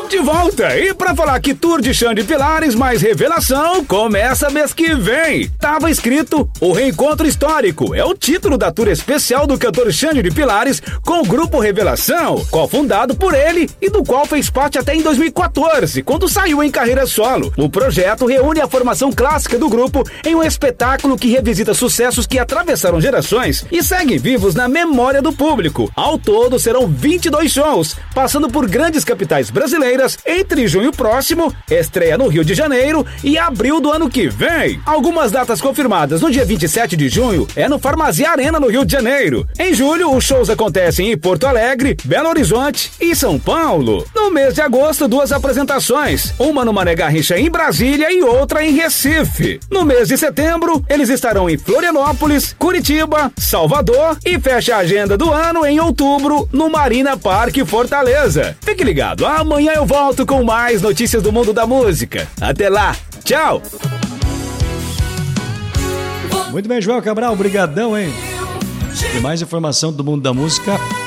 de volta. E pra falar que Tour de Xande Pilares mais revelação começa mês que vem. Tava escrito O Reencontro Histórico. É o título da tour especial do cantor Xande de Pilares com o grupo Revelação, cofundado por ele e do qual fez parte até em 2014, quando saiu em carreira solo. O projeto reúne a formação clássica do grupo em um espetáculo que revisita sucessos que atravessaram gerações e seguem vivos na memória do público. Ao todo serão 22 shows, passando por grandes capitais brasileiras entre junho próximo, estreia no Rio de Janeiro, e abril do ano que vem. Algumas datas confirmadas no dia 27 de junho é no Farmácia Arena, no Rio de Janeiro. Em julho, os shows acontecem em Porto Alegre, Belo Horizonte e São Paulo. No mês de agosto, 2 apresentações, uma no Mané Garrincha em Brasília e outra em Recife. No mês de setembro, eles estarão em Florianópolis, Curitiba, Salvador e fecha a agenda do ano em outubro no Marina Parque Fortaleza. Fique ligado, amanhã eu volto com mais notícias do mundo da música. Até lá, tchau! Muito bem, Joel Cabral, brigadão, hein? E mais informação do mundo da música